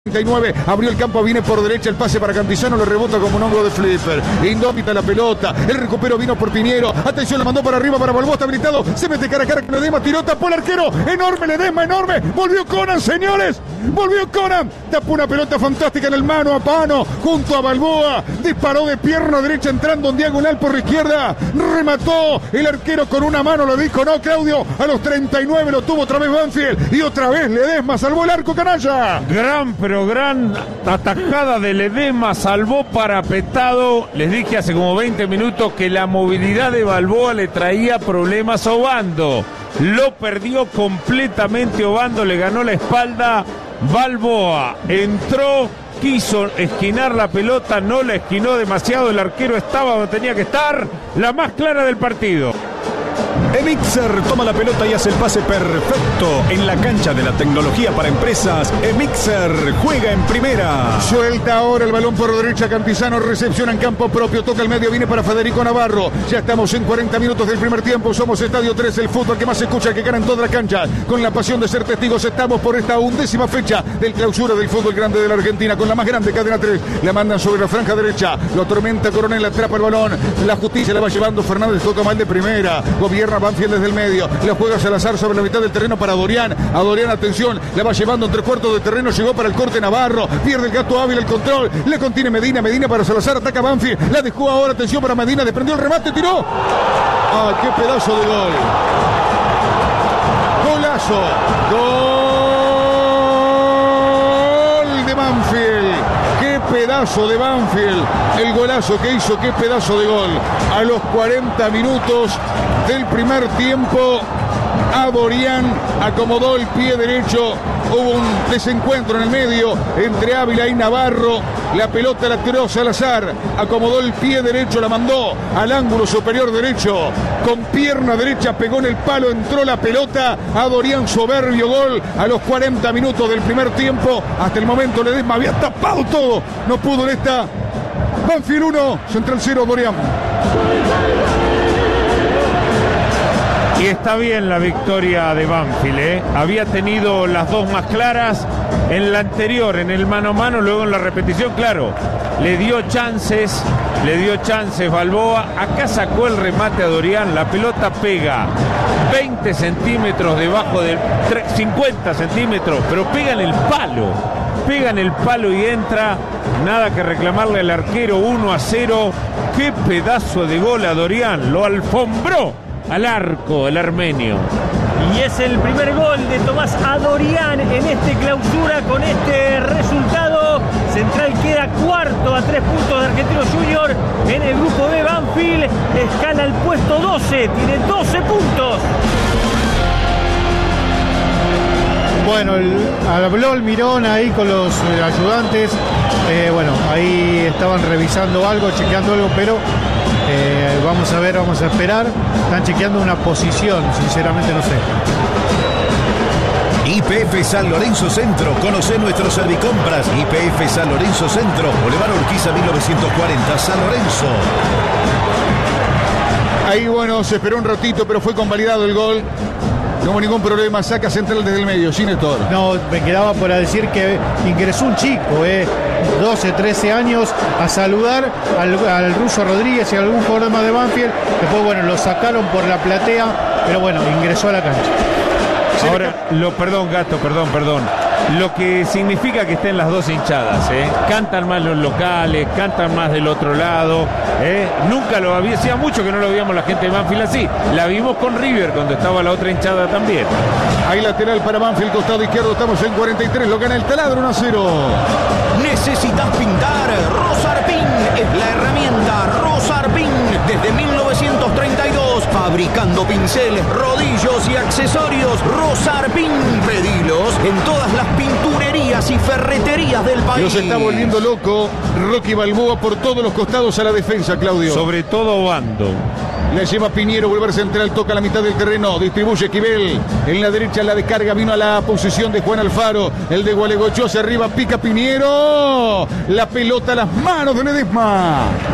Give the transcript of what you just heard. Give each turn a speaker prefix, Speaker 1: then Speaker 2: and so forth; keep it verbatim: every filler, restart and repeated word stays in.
Speaker 1: treinta y nueve, abrió el campo, viene por derecha, el pase para Cantizano, lo rebota como un hongo de flipper. Indómita la pelota, el recupero vino por Piñero, atención, la mandó para arriba para Balboa, está habilitado, se mete cara a cara con Ledesma, tiró, tapó el arquero, enorme Ledesma, enorme, volvió Conan, señores, volvió Conan, tapó una pelota fantástica en el mano a mano, junto a Balboa, disparó de pierna derecha entrando en diagonal por la izquierda, remató el arquero con una mano, lo dijo, no, Claudio, a los treinta y nueve lo tuvo otra vez Banfield, y otra vez Ledesma salvó el arco, canalla.
Speaker 2: Gran pero gran atajada de Ledesma, salvó parapetado. Les dije hace como veinte minutos que la movilidad de Balboa le traía problemas a Obando. Lo perdió completamente Obando, le ganó la espalda. Balboa entró, quiso esquinar la pelota, no la esquinó demasiado, el arquero estaba donde tenía que estar, la más clara del partido.
Speaker 3: Emixer toma la pelota y hace el pase perfecto en la cancha de la tecnología para empresas. Emixer juega en primera.
Speaker 1: Suelta ahora el balón por derecha, Cantizano recepciona en campo propio, toca el medio, viene para Federico Navarro. Ya estamos en cuarenta minutos del primer tiempo, somos Estadio tres, el fútbol que más se escucha, que gana en toda la cancha. Con la pasión de ser testigos, estamos por esta undécima fecha del clausura del fútbol grande de la Argentina, con la más grande cadena tres. La mandan sobre la franja derecha, lo atormenta Coronel, atrapa el balón. La justicia la va llevando, Fernández toca mal de primera, gobierna Banfield desde el medio, la juega Salazar sobre la mitad del terreno para Dorian, a Dorian atención, la va llevando entre cuartos de terreno, llegó para el corte Navarro, pierde el gato Ávila el control, le contiene Medina, Medina para Salazar, ataca Banfield, la dejó ahora, atención para Medina, desprendió el remate, tiró, ah, qué pedazo de gol, golazo, gol de Banfield. Qué pedazo de Banfield, el golazo que hizo, qué pedazo de gol. A los cuarenta minutos del primer tiempo, Adorian acomodó el pie derecho, hubo un desencuentro en el medio entre Ávila y Navarro, la pelota la tiró Salazar, acomodó el pie derecho, la mandó al ángulo superior derecho, con pierna derecha pegó en el palo, entró la pelota, Adorian soberbio gol a los cuarenta minutos del primer tiempo. Hasta el momento Ledesma había tapado todo, no pudo en esta. Banfield uno, Central cero, Adorian.
Speaker 2: Y está bien la victoria de Banfield, ¿eh? Había tenido las dos más claras en la anterior, en el mano a mano, luego en la repetición, claro, le dio chances, le dio chances Balboa, acá sacó el remate a Dorian, la pelota pega veinte centímetros debajo del, cincuenta centímetros, pero pega en el palo, pega en el palo y entra, nada que reclamarle al arquero, uno a cero, qué pedazo de gol a Dorian, lo alfombró al arco el armenio.
Speaker 4: Y es el primer gol de Tomás Adorian en este clausura. Con este resultado, Central queda cuarto a tres puntos de Argentino Junior. En el grupo B, Banfield escala al puesto doce, tiene doce puntos.
Speaker 5: Bueno, el, habló el Mirón ahí con los eh, ayudantes. Eh, bueno, ahí estaban revisando algo, chequeando algo, pero eh, vamos a ver, vamos a esperar. Están chequeando una posición, sinceramente no sé.
Speaker 3: Y P F San Lorenzo Centro. Conoce nuestros servicompras. Y P F San Lorenzo Centro. Boulevard Urquiza mil novecientos cuarenta, San Lorenzo.
Speaker 1: Ahí, bueno, se esperó un ratito, pero fue convalidado el gol. No hubo ningún problema, saca Central desde el medio, sin Héctor.
Speaker 5: No, me quedaba por decir que ingresó un chico, eh, doce, trece años, a saludar al, al ruso Rodríguez y a algún jugador más de Banfield. Después, bueno, lo sacaron por la platea, pero bueno, ingresó a la cancha.
Speaker 2: Ahora, lo, perdón, Gato, perdón, perdón. Lo que significa que estén las dos hinchadas, ¿eh? Cantan más los locales, cantan más del otro lado, ¿eh? Nunca lo había, hacía mucho que no lo veíamos la gente de Banfield así. La vimos con River cuando estaba la otra hinchada también.
Speaker 1: Ahí lateral para Banfield, costado izquierdo, estamos en cuarenta y tres, lo gana el Taladro, uno a cero.
Speaker 6: ¿Necesitas pintar? Rosarpin es la herramienta. Rosarpin desde mil novecientos treinta y dos, fabricando pinceles, rodillos y accesorios. Rosarpin, pedilos en todas las pinturerías y ferreterías del país.
Speaker 1: Los está volviendo loco Rocky Balboa por todos los costados a la defensa, Claudio.
Speaker 2: Sobre todo Obando.
Speaker 1: La lleva Piñero, volver central, toca la mitad del terreno, distribuye Esquivel, en la derecha la descarga, vino a la posición de Juan Alfaro, el de Gualeguaychú hacia arriba, pica Piñero, la pelota a las manos de Ledesma.